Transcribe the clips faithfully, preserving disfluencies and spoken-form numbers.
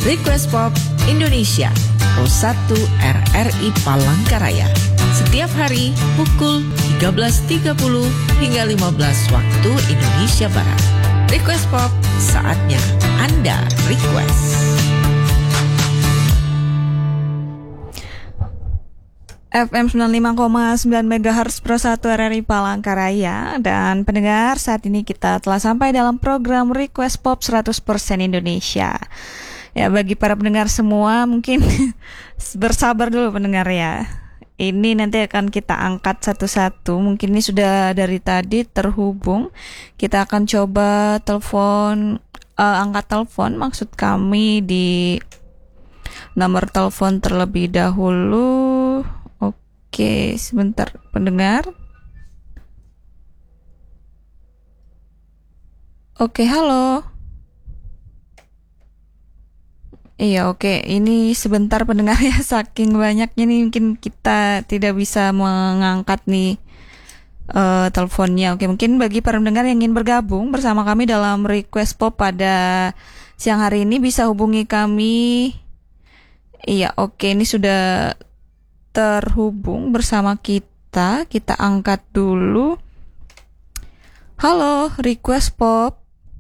Request Pop Indonesia Pro satu R R I Palangkaraya. Setiap hari pukul tiga belas tiga puluh hingga lima belas waktu Indonesia Barat. Request Pop, saatnya Anda request. F M sembilan puluh lima koma sembilan megahertz Pro satu R R I Palangkaraya. Dan pendengar, saat ini kita telah sampai dalam program Request Pop seratus persen Indonesia. Ya, bagi para pendengar semua mungkin bersabar dulu pendengar ya. Ini nanti akan kita angkat satu-satu. Mungkin ini sudah dari tadi terhubung. Kita akan coba telepon, uh, angkat telepon maksud kami di nomor telepon terlebih dahulu. Oke, sebentar pendengar. Oke, halo. Iya, oke. Ini sebentar pendengar ya, saking banyaknya nih mungkin kita tidak bisa mengangkat nih uh, teleponnya. Oke, mungkin bagi para pendengar yang ingin bergabung bersama kami dalam Request Pop pada siang hari ini bisa hubungi kami. Iya, oke. Ini sudah terhubung bersama kita. Kita angkat dulu. Halo, Request Pop.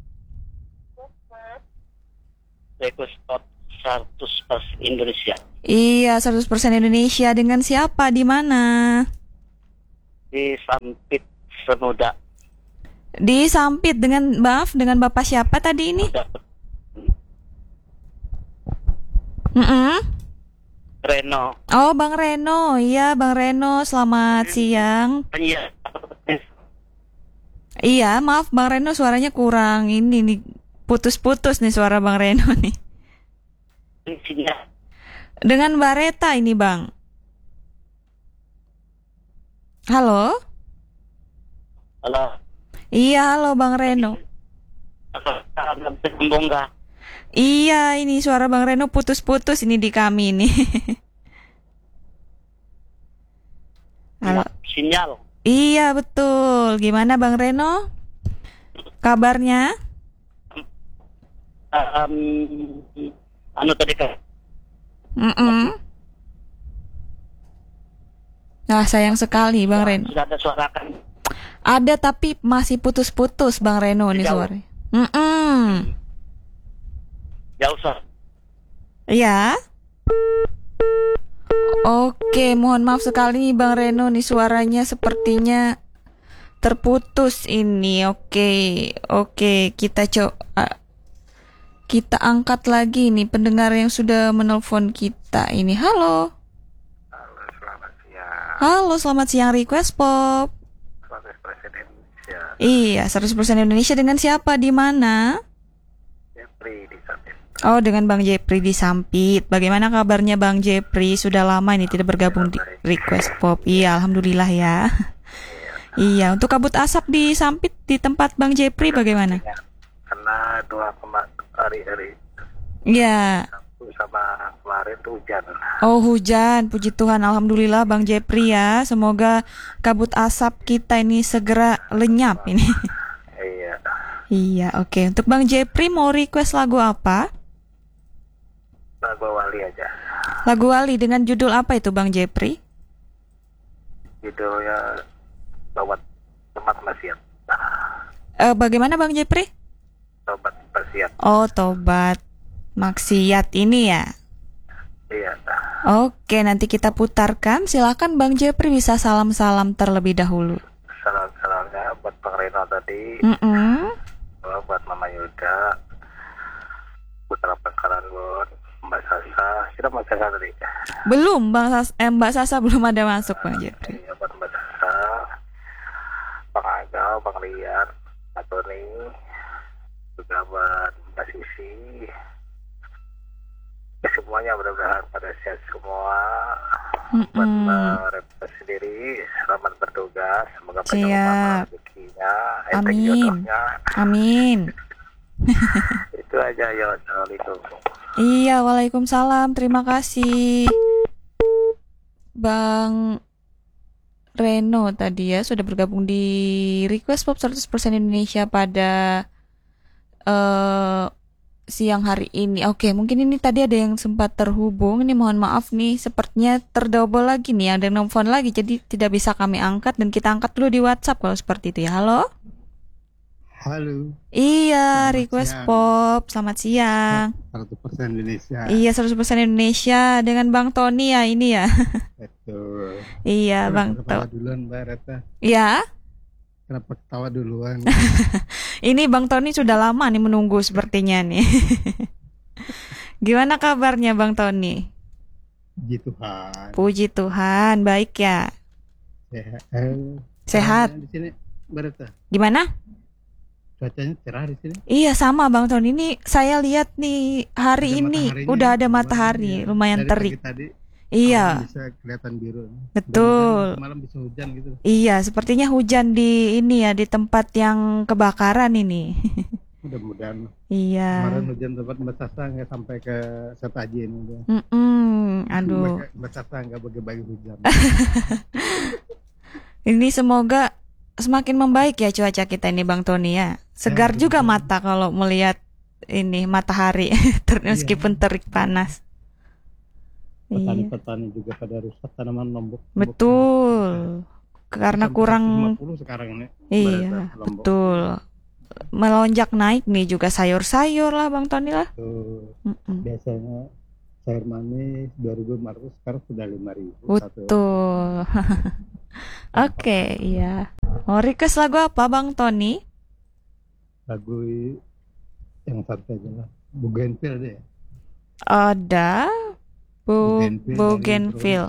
Request Pop seratus persen Indonesia. Iya, seratus persen Indonesia. Dengan siapa? Di mana? Di Sampit Semuda. Di Sampit dengan maaf dengan Bapak siapa tadi ini? Mm-mm. Reno. Oh, Bang Reno. Iya, Bang Reno. Selamat siang. Iya. Iya, maaf Bang Reno, suaranya kurang ini nih. Putus-putus nih suara Bang Reno nih. Dengan Mbak Reta ini Bang. Halo? Halo. Iya, halo Bang Reno. Iya, ini suara Bang Reno putus-putus ini di kami nih. Halo. Sinyal. Iya, betul. Gimana Bang Reno? Kabarnya? Um, anu tadi kan. Mm-mm. Nah, sayang sekali Bang Reno. Sudah ada suara kan? Ada tapi masih putus-putus Bang Reno nih suaranya. Mm-mm. Jauh sah. Iya. Oke, mohon maaf sekali nih Bang Reno nih suaranya sepertinya terputus ini. Oke, oke kita coba. Kita angkat lagi nih pendengar yang sudah menelpon kita ini. Halo. Halo, selamat siang. Halo, selamat siang Request Pop. seratus persen Indonesia. Iya, seratus persen Indonesia dengan siapa di mana? Jepri di Sampit. Oh, dengan Bang Jepri di Sampit. Bagaimana kabarnya Bang Jepri? Sudah lama ini tidak bergabung di Request Pop. Iya, alhamdulillah ya. Iya, untuk kabut asap di Sampit di tempat Bang Jepri bagaimana? Karena dua kema- hari-hari Iya. Sabtu sama kemarin tuh hujan. Oh, hujan. Puji Tuhan, alhamdulillah Bang Jepri ya. Semoga kabut asap kita ini segera lenyap ini. Iya. Iya, oke. Untuk Bang Jepri mau request lagu apa? Lagu Wali aja. Lagu Wali dengan judul apa itu Bang Jepri? Judulnya Tobat Tobat Maksiat. Eh, bagaimana Bang Jepri? Tobat Maksiat. Oh, Tobat Maksiat ini ya. Iya. Oke, nanti kita putarkan. Silakan Bang Jepri bisa salam-salam terlebih dahulu. Salam-salamnya buat Bang Reno tadi. Mm-mm. Buat Mama Yuda. Putra Pangkalan buat Mbak Sasa. Kita Mbak Sasa tadi. Belum, Bang Sas eh, Mbak Sasa belum ada masuk Bang Jepri. Iya, buat Mbak Sasa, Bang Agau, Bang Liar, Pak Tony, juga buat Mbak Sisi. Ya, semuanya mudah-mudahan pada sehat semua. Mm-mm. Buat Mbak Repta sendiri, selamat bertugas. Semoga panjang Siap. umur rezekinya, enteng Amin. jodohnya. Amin. Itu aja ya, assalamualaikum. Iya, waalaikumsalam. Terima kasih Bang Reno tadi ya sudah bergabung di Request Pop seratus persen Indonesia pada uh, siang hari ini. Oke, mungkin ini tadi ada yang sempat terhubung. Ini mohon maaf nih, sepertinya terdouble lagi nih, ada yang nelfon lagi, jadi tidak bisa kami angkat dan kita angkat dulu di WhatsApp kalau seperti itu ya. Halo? Halo, Iya, selamat Request siang. Pop. Selamat siang. seratus persen Indonesia. Iya, seratus persen Indonesia dengan Bang Tony ya ini ya. Betul. Iya, Bang Kenapa ketawa Tony. duluan, Mbak Reta? Ya, Kenapa ketawa duluan? ini Bang Tony sudah lama nih menunggu sepertinya nih. Gimana kabarnya Bang Tony? Puji Tuhan. Puji Tuhan, baik ya. Sehat. Eh, Sehat. Di sini, Mbak Reta. Gimana? Cuacanya cerah di sini. Iya sama Bang Tony, ini saya lihat nih hari Ada ini mataharinya udah ya, ada lumayan, matahari, iya. lumayan Dari terik. pagi tadi, Iya, awan bisa kelihatan biru. betul. Mudah-mudahan malam bisa hujan gitu. Iya, sepertinya hujan di ini ya, di tempat yang kebakaran ini. Mudah-mudahan. Iya. Kemarin hujan tempat Mbak Sasa nggak sampai ke Setajin. Udah. Mm-mm, aduh. Mbak Mbak Sasa nggak bagi-bagi hujan. Ini semoga semakin membaik ya cuaca kita ini Bang Tony ya. Segar Ya, juga betul. mata kalau melihat ini matahari ter- Iya. meskipun terik panas. Iya, Petani-petani juga pada rusak, tanaman lombok. betul. Karena Sampai kurang seratus lima puluh sekarang ini. iya, Mbak Reta, Lombok. betul. Melonjak naik nih juga sayur-sayur lah Bang Tony lah. Tuh, Mm-mm. biasanya sayur manis dua ribu lima ratus, sekarang sudah lima ribu. Betul. Oke, iya. Mau request lagu apa Bang Tony? Lagu yang santai aja lah. Bougainville deh. Ada Bu Bougainville Bougainville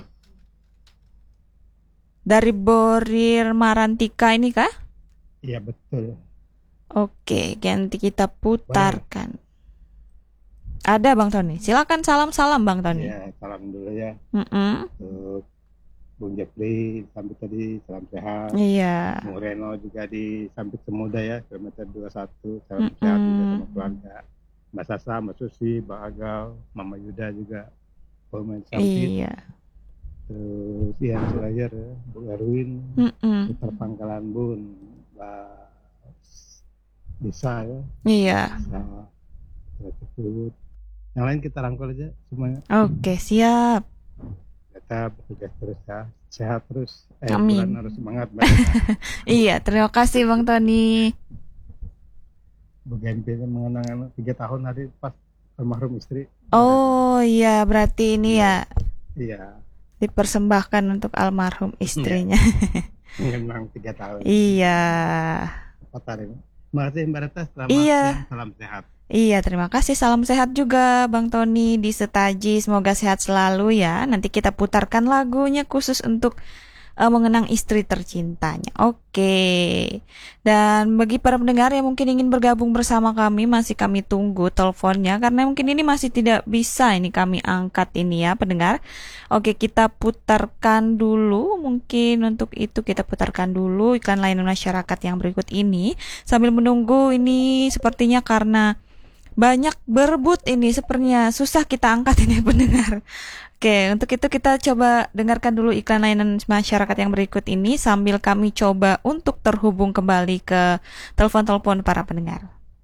dari Borir Marantika ini kah? Iya betul. Oke, ganti kita putarkan. Ada Bang Tony. Silakan salam-salam Bang Tony. Ya, salam dulu ya Mm-mm. untuk Bung Jeffrey, sampai tadi salam sehat. Iya. Bung Reno juga di Sampit Semuda ya, kilometer dua puluh satu, salam Mm-mm. sehat juga sama keluarga. Mbak Sasa, Mbak Susi, Mbak Agal, Mama Yuda juga pemain Sampit. Iya. Terus Ian Sulayer ya, Bu Erwin, Mm-mm. Putar Pangkalan Bun, Mbak Desa ya, Iya. Desa, Gratitude. Yang lain kita rangkul aja semuanya. Oke, siap. Kita bertugas terus ya, sehat terus. Eh, Amin. bulan harus semangat. Mbak. Iya, terima kasih Bang Tony. Bougainville mengenang tiga tahun hari pas almarhum istri. Oh iya, berarti ini ya Iya, dipersembahkan untuk almarhum istrinya. mengenang tiga tahun. Iya. Empat hari. Terima kasih Mbak Reta, selamat Iya. siang, salam sehat. Iya, terima kasih. Salam sehat juga Bang Tony di Setaji. Semoga sehat selalu ya. Nanti kita putarkan lagunya khusus untuk uh, mengenang istri tercintanya. Oke. Dan bagi para pendengar yang mungkin ingin bergabung bersama kami, masih kami tunggu teleponnya karena mungkin ini masih tidak bisa ini kami angkat ini ya pendengar. Oke, kita putarkan dulu. Mungkin untuk itu kita putarkan dulu iklan layanan masyarakat yang berikut ini sambil menunggu ini sepertinya karena banyak berebut ini sepertinya susah kita angkat ini pendengar. Oke, untuk itu kita coba dengarkan dulu iklan layanan masyarakat yang berikut ini sambil kami coba untuk terhubung kembali ke telepon-telepon para pendengar.